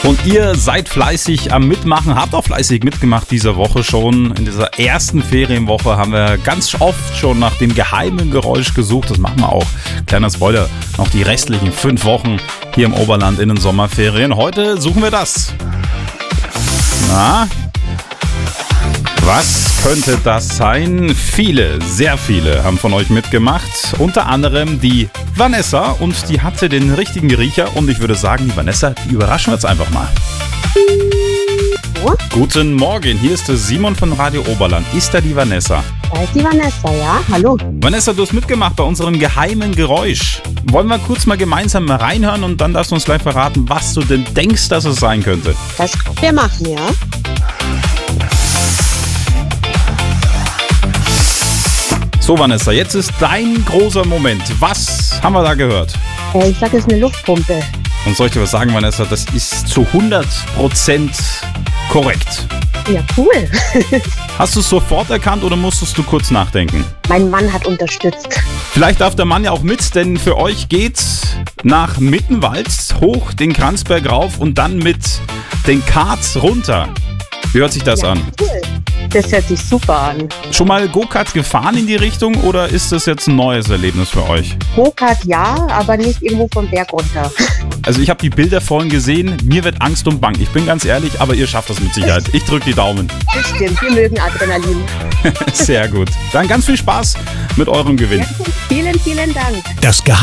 Und ihr seid fleißig am Mitmachen, habt auch fleißig mitgemacht diese Woche schon. In dieser ersten Ferienwoche haben wir ganz oft schon nach dem geheimen Geräusch gesucht. Das machen wir auch. Kleiner Spoiler, noch die restlichen 5 Wochen hier im Oberland in den Sommerferien. Heute suchen wir das. Na, was könnte das sein? Viele, sehr viele haben von euch mitgemacht. Unter anderem die Vanessa und die hatte den richtigen Riecher. Und ich würde sagen, die Vanessa, die überraschen wir jetzt einfach mal. Hallo? Guten Morgen, hier ist der Simon von Radio Oberland. Ist da die Vanessa? Da ist die Vanessa, ja? Hallo. Vanessa, du hast mitgemacht bei unserem geheimen Geräusch. Wollen wir kurz mal gemeinsam reinhören und dann darfst du uns gleich verraten, was du denn denkst, dass es sein könnte? Das können wir machen, ja? So, Vanessa, jetzt ist dein großer Moment. Was haben wir da gehört? Ich sag, es ist eine Luftpumpe. Und soll ich dir was sagen, Vanessa? Das ist zu 100% korrekt. Ja, cool. Hast du es sofort erkannt oder musstest du kurz nachdenken? Mein Mann hat unterstützt. Vielleicht darf der Mann ja auch mit, denn für euch geht's nach Mittenwald hoch den Kranzberg rauf und dann mit den Karts runter. Wie hört sich das an? Cool. Das hört sich super an. Schon mal Go-Kart gefahren in die Richtung oder ist das jetzt ein neues Erlebnis für euch? Go-Kart ja, aber nicht irgendwo vom Berg runter. Also ich habe die Bilder vorhin gesehen, mir wird Angst und Bang. Ich bin ganz ehrlich, aber ihr schafft das mit Sicherheit. Ich drücke die Daumen. Das stimmt, wir mögen Adrenalin. Sehr gut. Dann ganz viel Spaß mit eurem Gewinn. Ja, vielen, vielen Dank. Das